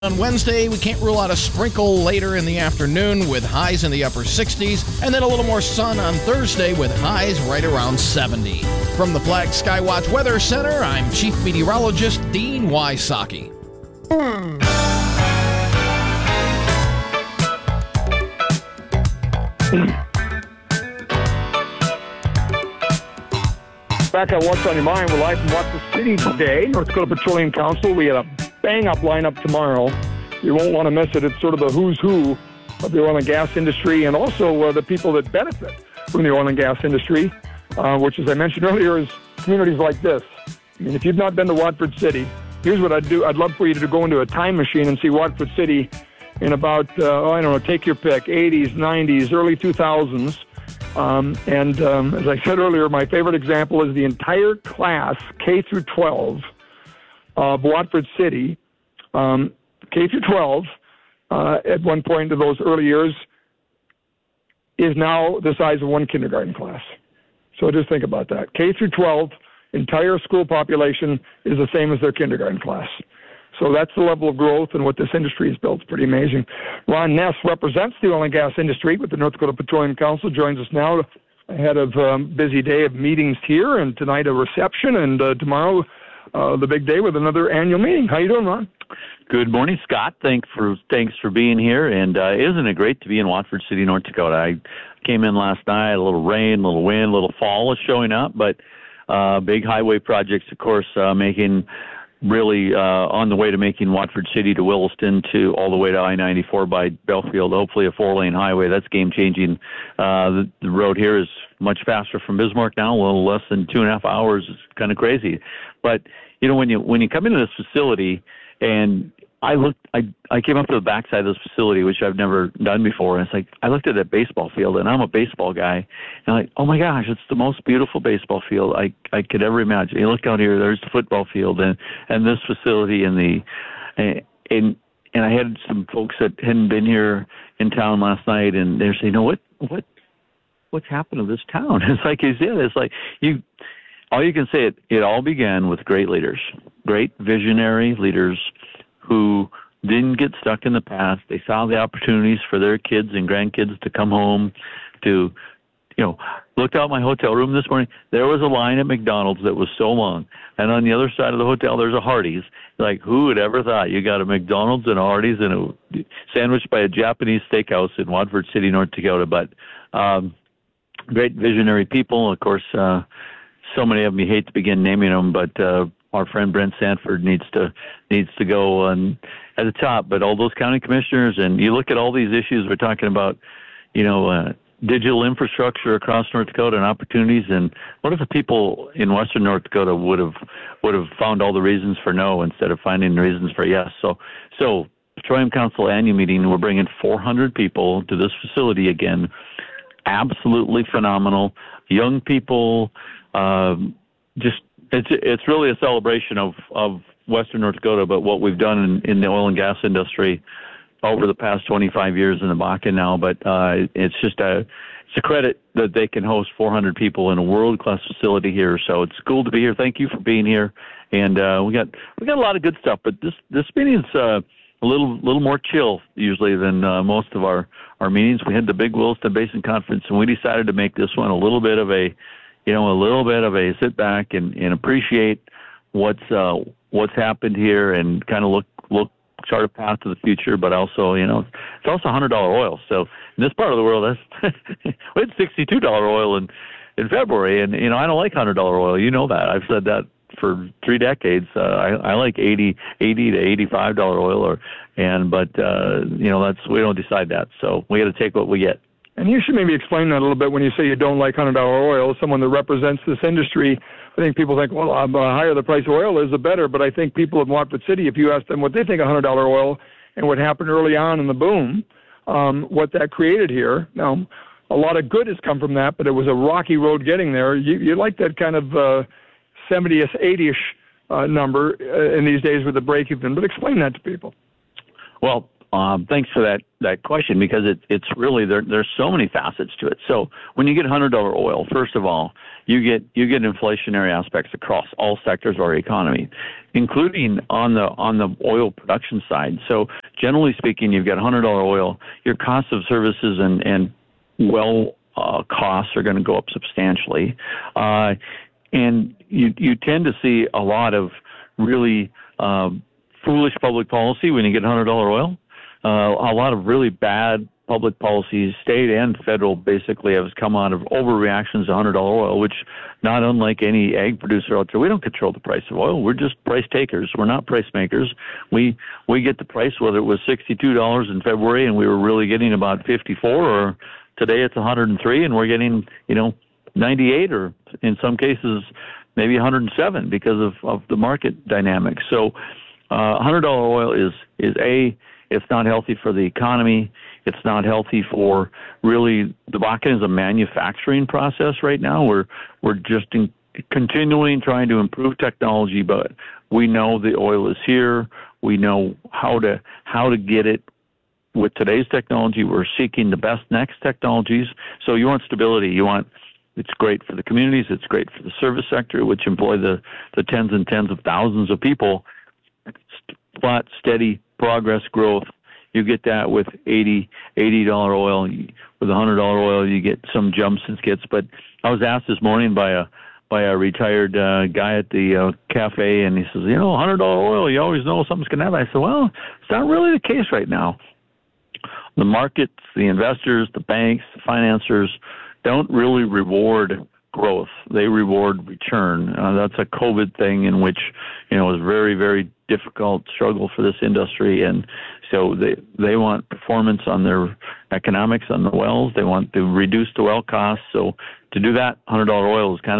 On Wednesday, we can't rule out a sprinkle later in the afternoon with highs in the upper 60s, and then a little more sun on Thursday with highs right around 70. From the Flag Skywatch Weather Center, I'm Chief Meteorologist Dean Wysocki. Back on What's on Your Mind, we're live from Watford City today, North Dakota Petroleum Council. We had a bang-up lineup tomorrow. You won't want to miss it. It's sort of the who's who of the oil and gas industry, and also the people that benefit from the oil and gas industry, which, as I mentioned earlier, is communities like this. I mean, if you've not been to Watford City, here's what I'd do. I'd love for you to go into a time machine and see Watford City in about, take your pick, 80s, 90s, early 2000s. As I said earlier, my favorite example is the entire class, K through 12, of Watford City, K through 12, at one point of those early years, is now the size of one kindergarten class. So just think about that. K through 12, entire school population is the same as their kindergarten class. So that's the level of growth and what this industry has built. It's pretty amazing. Ron Ness represents the oil and gas industry with the North Dakota Petroleum Council, joins us now ahead of a busy day of meetings here, and tonight a reception, and tomorrow the big day with another annual meeting. How you doing, Ron? Good morning, Scott. Thanks for being here. And isn't it great to be in Watford City, North Dakota? I came in last night, a little rain, a little wind, a little fall is showing up, but big highway projects, of course, making really on the way to making Watford City to Williston to all the way to I-94 by Belfield, hopefully a 4-lane highway. That's game-changing. The road here is much faster from Bismarck now, a little less than 2.5 hours. It's kind of crazy. But, when you come into this facility, and I came up to the backside of this facility, which I've never done before, and it's like, I looked at that baseball field, and I'm a baseball guy, and I'm like, oh my gosh, it's the most beautiful baseball field I could ever imagine. You look out here, there's the football field, and this facility, and I had some folks that hadn't been here in town last night, and they're saying, what's happened to this town? It's like you said, it's like all you can say, it all began with great leaders, great visionary leaders who didn't get stuck in the past. They saw the opportunities for their kids and grandkids to come home, to, looked out my hotel room this morning. There was a line at McDonald's that was so long. And on the other side of the hotel, there's a Hardee's. Like, who would ever thought you got a McDonald's and a Hardee's and a sandwich by a Japanese steakhouse in Watford City, North Dakota. But great visionary people. Of course, so many of them, you hate to begin naming them, but our friend Brent Sanford needs to go at the top. But all those county commissioners, and you look at all these issues we're talking about, digital infrastructure across North Dakota and opportunities. And what if the people in Western North Dakota would have found all the reasons for no instead of finding the reasons for yes? So Petroleum Council annual meeting, we're bringing 400 people to this facility again. Absolutely phenomenal. Young people, it's really a celebration of Western North Dakota, but what we've done in the oil and gas industry over the past 25 years in the Bakken now. But it's a credit that they can host 400 people in a world-class facility here. So it's cool to be here. Thank you for being here. And we got a lot of good stuff, but this meeting is a little more chill usually than most of our meetings. We had the big Williston Basin Conference, and we decided to make this one a little bit of a sit back and appreciate what's happened here and kind of look chart a path to the future. But also, it's also $100 oil. So in this part of the world, we had $62 oil in February, and I don't like $100 oil. You know that. I've said that for 3 decades. I like $80 to $85 oil, we don't decide that. So we got to take what we get. And you should maybe explain that a little bit when you say you don't like $100 oil. Someone that represents this industry, I think people think, well, the higher the price of oil is, the better. But I think people in Watford City, if you ask them what they think of $100 oil and what happened early on in the boom, what that created here. Now, a lot of good has come from that, but it was a rocky road getting there. You like that kind of 70-ish, 80-ish number in these days with the break-even. But explain that to people. Well, Thanks for that question, because it's really there's so many facets to it. So when you get $100 oil, first of all, you get inflationary aspects across all sectors of our economy, including on the oil production side. So generally speaking, you've got $100 oil. Your cost of services and well costs are going to go up substantially, and you tend to see a lot of really foolish public policy when you get $100 oil. A lot of really bad public policies, state and federal, basically have come out of overreactions to $100 oil, which, not unlike any ag producer out there, we don't control the price of oil. We're just price takers. We're not price makers. We get the price, whether it was $62 in February and we were really getting about 54, or today it's 103 and we're getting 98, or in some cases maybe 107 because of the market dynamics. So $100 oil is it's not healthy for the economy. It's not healthy for really the Bakken is a manufacturing process right now. We're just continuing trying to improve technology, but we know the oil is here. We know how to get it with today's technology. We're seeking the best next technologies. So you want stability. It's great for the communities. It's great for the service sector, which employ the tens and tens of thousands of people. Flat, steady progress growth. You get that with $80 oil. With $100 oil, you get some jumps and skits. But I was asked this morning by a retired guy at the cafe, and he says, $100 oil, you always know something's going to happen. I said, well, it's not really the case right now. The markets, the investors, the banks, the financiers don't really reward growth. They reward return. That's a COVID thing in which, it was very, very difficult struggle for this industry. And so they want performance on their economics on the wells. They want to reduce the well costs. So to do that, $100 oil is kind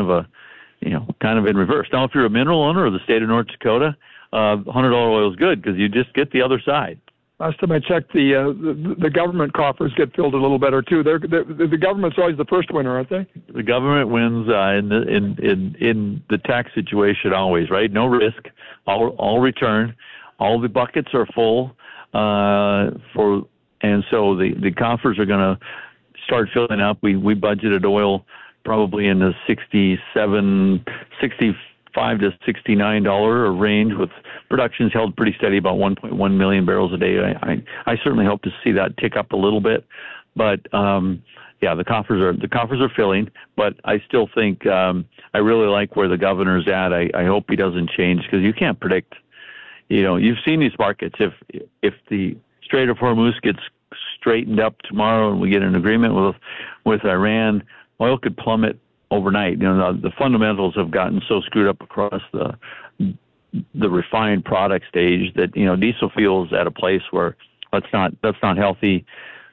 of in reverse. Now, if you're a mineral owner of the state of North Dakota, $100 oil is good because you just get the other side. Last time I checked, the government coffers get filled a little better too. The government's always the first winner, aren't they? The government wins in the tax situation always, right? No risk, all return, all the buckets are full, and so the coffers are going to start filling up. We budgeted oil probably in the $65 to $69 range, with productions held pretty steady, about 1.1 million barrels a day. I certainly hope to see that tick up a little bit, but the coffers are filling. But I still think I really like where the governor's at. I hope he doesn't change, because you can't predict. You've seen these markets. If the Strait of Hormuz gets straightened up tomorrow and we get an agreement with Iran, oil could plummet overnight. The fundamentals have gotten so screwed up across the refined product stage that diesel fuel is at a place where that's not healthy.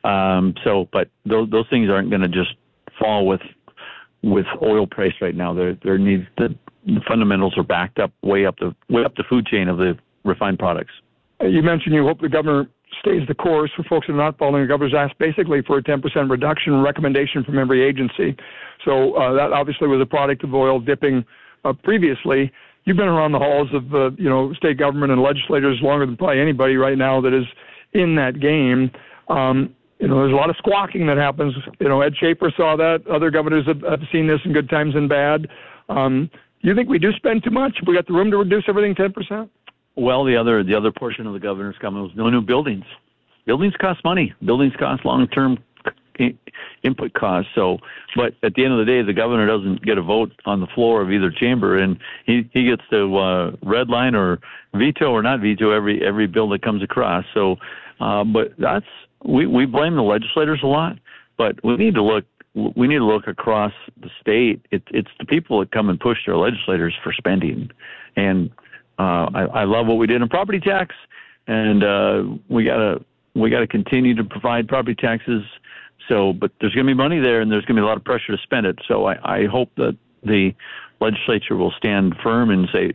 But those things aren't going to just fall with oil price right now. The fundamentals are backed up way up the food chain of the refined products. You mentioned you hope the governor stays the course. For folks who are not following, the governor's asked basically for a 10% reduction recommendation from every agency. So that obviously was a product of oil dipping previously. You've been around the halls of state government and legislators longer than probably anybody right now that is in that game. There's a lot of squawking that happens. Ed Schaefer saw that. Other governors have seen this in good times and bad. You think we do spend too much? We got the room to reduce everything 10%? Well, the other portion of the governor's comment was no new buildings. Buildings cost money. Buildings cost long-term input costs. So, but at the end of the day, the governor doesn't get a vote on the floor of either chamber, and he gets to redline or veto or not veto every bill that comes across. So, but we blame the legislators a lot, but we need to look across the state. It's the people that come and push their legislators for spending, and I love what we did in property tax, and we gotta continue to provide property taxes. So, but there's going to be money there, and there's going to be a lot of pressure to spend it. So I hope that the legislature will stand firm and say,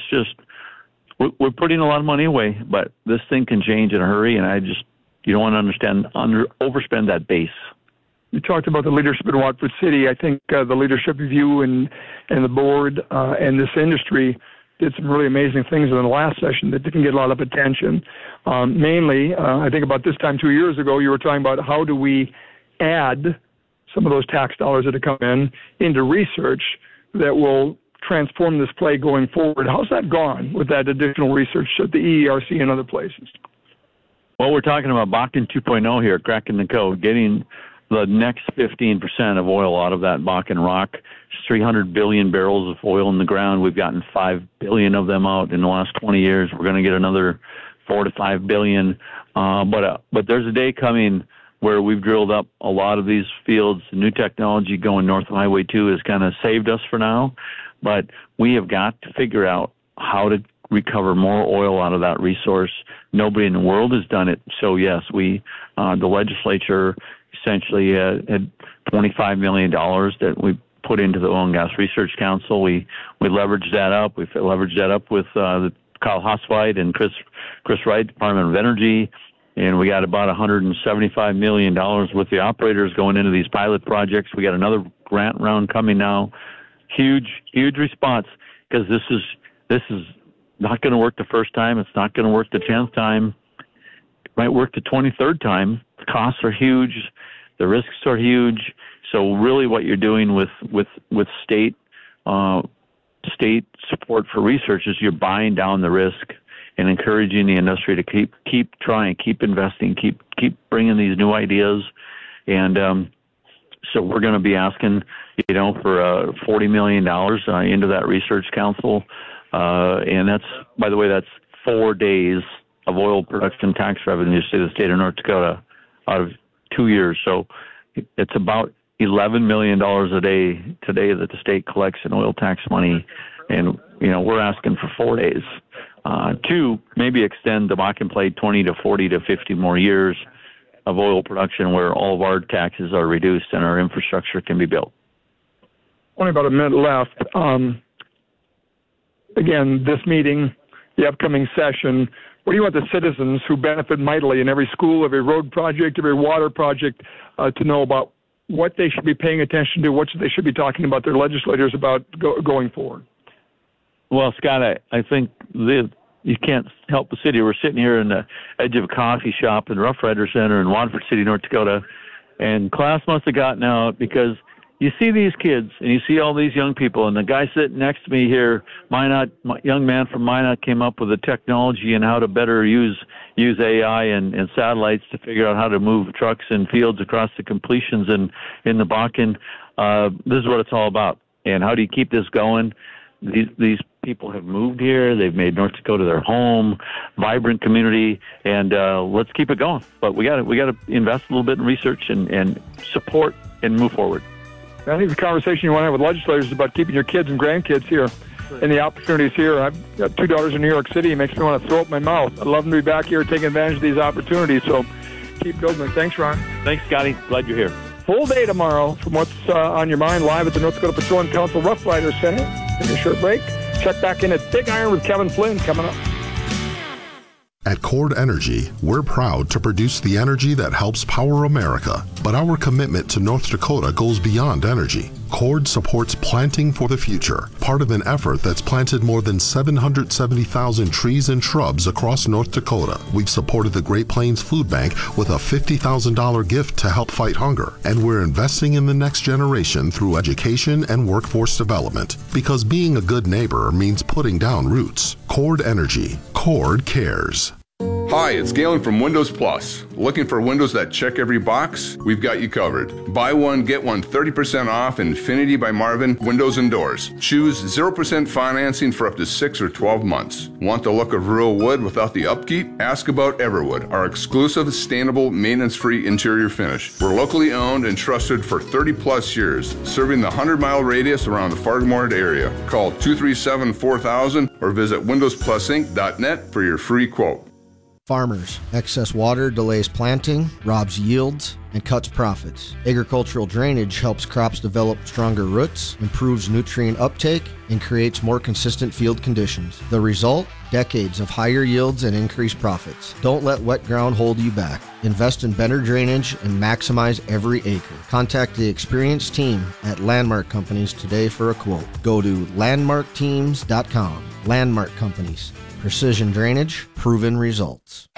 we're putting a lot of money away, but this thing can change in a hurry, and you don't want to overspend that base. You talked about the leadership in Watford City. I think the leadership of you and the board and this industry did some really amazing things in the last session that didn't get a lot of attention. Mainly, I think about this time 2 years ago, you were talking about how do we add some of those tax dollars that have come in into research that will transform this play going forward. How's that gone with that additional research at the EERC and other places? Well, we're talking about Bakken 2.0 here, cracking the code, getting the next 15% of oil out of that Bakken rock. 300 billion barrels of oil in the ground. We've gotten 5 billion of them out in the last 20 years. We're going to get another 4 to 5 billion. But there's a day coming where we've drilled up a lot of these fields. The new technology going north of Highway 2 has kind of saved us for now. But we have got to figure out how to recover more oil out of that resource. Nobody in the world has done it. So, yes, the legislature essentially had $25 million that we put into the Oil and Gas Research Council. We leveraged that up. We leveraged that up with Kyle Hosvite and Chris Wright, Department of Energy. And we got about $175 million with the operators going into these pilot projects. We got another grant round coming now. Huge response, because this is not going to work the first time. It's not going to work the 10th time. It might work the 23rd time. The costs are huge. The risks are huge. So really what you're doing with state support for research is you're buying down the risk and encouraging the industry to keep trying, keep investing, keep bringing these new ideas. And so we're going to be asking, for $40 million into that research council. And that's, by the way, that's 4 days of oil production tax revenue to the state of North Dakota out of 2 years. So it's about $11 million a day today that the state collects in oil tax money. And, we're asking for 4 days to maybe extend the Bakken play 20 to 40 to 50 more years of oil production where all of our taxes are reduced and our infrastructure can be built. Only about a minute left. Again, this meeting, the upcoming session, what do you want the citizens who benefit mightily in every school, every road project, every water project to know about what they should be paying attention to, what they should be talking about their legislators about going forward? Well, Scott, I think you can't help the city. We're sitting here in the edge of a coffee shop in Rough Rider Center in Waterford City, North Dakota, and class must have gotten out because you see these kids and you see all these young people, and the guy sitting next to me here, young man from Minot, came up with the technology and how to better use AI and satellites to figure out how to move trucks and fields across the completions in the Bakken. This is what it's all about. And how do you keep this going? These people have moved here. They've made North Dakota their home, vibrant community, and let's keep it going. But we got to invest a little bit in research and support and move forward. I think the conversation you want to have with legislators is about keeping your kids and grandkids here and the opportunities here. I've got 2 daughters in New York City. It makes me want to throw up my mouth. I'd love them to be back here taking advantage of these opportunities. So keep building. Thanks, Ron. Thanks, Scotty. Glad you're here. Full day tomorrow from What's on Your Mind live at the North Dakota Petroleum Council Rough Rider Center. Take a short break. Check back in at Big Iron with Kevin Flynn coming up. At Cord Energy, we're proud to produce the energy that helps power America. But our commitment to North Dakota goes beyond energy. Cord supports Planting for the Future, part of an effort that's planted more than 770,000 trees and shrubs across North Dakota. We've supported the Great Plains Food Bank with a $50,000 gift to help fight hunger. And we're investing in the next generation through education and workforce development. Because being a good neighbor means putting down roots. Cord Energy. Cord cares. Hi, it's Galen from Windows Plus. Looking for windows that check every box? We've got you covered. Buy one, get one 30% off Infinity by Marvin Windows and Doors. Choose 0% financing for up to 6 or 12 months. Want the look of real wood without the upkeep? Ask about Everwood, our exclusive, sustainable, maintenance-free interior finish. We're locally owned and trusted for 30 plus years, serving the 100-mile radius around the Fargo area. Call 237-4000 or visit windowsplusinc.net for your free quote. Farmers, excess water delays planting, robs yields, and cuts profits. Agricultural drainage helps crops develop stronger roots, improves nutrient uptake, and creates more consistent field conditions. The result? Decades of higher yields and increased profits. Don't let wet ground hold you back. Invest in better drainage and maximize every acre. Contact the experienced team at Landmark Companies today for a quote. Go to landmarkteams.com. Landmark Companies. Precision drainage, proven results.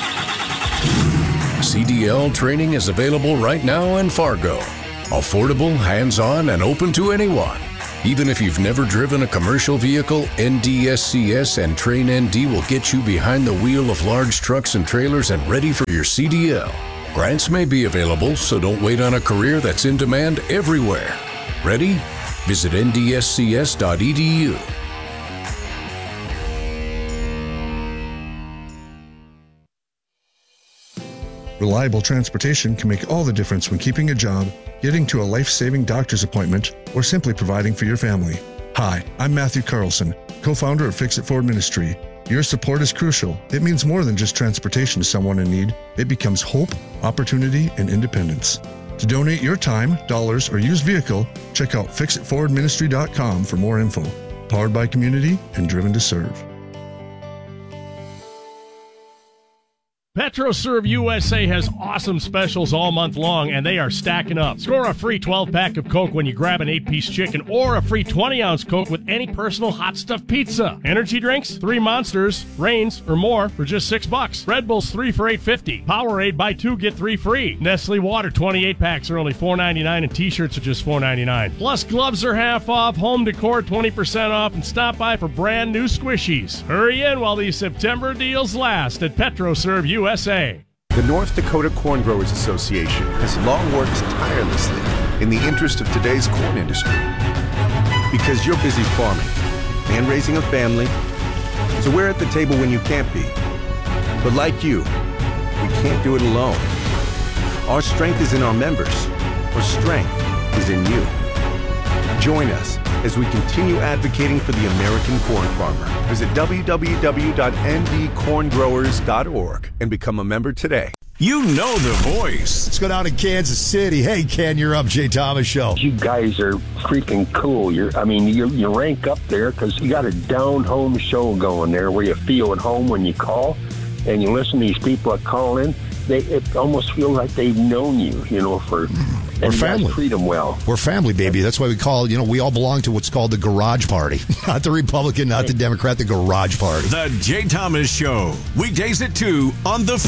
CDL training is available right now in Fargo. Affordable, hands-on, and open to anyone. Even if you've never driven a commercial vehicle, NDSCS and Train ND will get you behind the wheel of large trucks and trailers and ready for your CDL. Grants may be available, so don't wait on a career that's in demand everywhere. Ready? Visit ndscs.edu. Reliable transportation can make all the difference when keeping a job, getting to a life-saving doctor's appointment, or simply providing for your family. Hi, I'm Matthew Carlson, co-founder of Fix It Forward Ministry. Your support is crucial. It means more than just transportation to someone in need. It becomes hope, opportunity, and independence. To donate your time, dollars, or used vehicle, check out fixitforwardministry.com for more info. Powered by community and driven to serve. PetroServe USA has awesome specials all month long, and they are stacking up. Score a free 12-pack of Coke when you grab an 8-piece chicken, or a free 20-ounce Coke with any personal hot stuffed pizza. Energy drinks, 3 Monsters, Reigns, or more for just $6. Red Bulls 3 for $8.50. Powerade, buy 2, get 3 free. Nestle Water 28-packs are only $4.99, and T-shirts are just $4.99. Plus, gloves are half off, home decor 20% off, and stop by for brand new squishies. Hurry in while these September deals last at PetroServe USA. The North Dakota Corn Growers Association has long worked tirelessly in the interest of today's corn industry. Because you're busy farming and raising a family, so we're at the table when you can't be. But like you, we can't do it alone. Our strength is in our members. Our strength is in you. Join us as we continue advocating for the American corn farmer. Visit www.ndcorngrowers.org and become a member today. You know the voice. Let's go down to Kansas City. Hey, Ken, you're up, Jay Thomas Show. You guys are freaking cool. You rank up there because you got a down-home show going there where you feel at home when you call and you listen to these people that call in. It almost feels like they've known you, for... We're family. Treat them well. We're family, baby. That's why we call, we all belong to what's called the Garage Party. Not the Republican, not the Democrat, the Garage Party. The Jay Thomas Show. Weekdays at 2 on the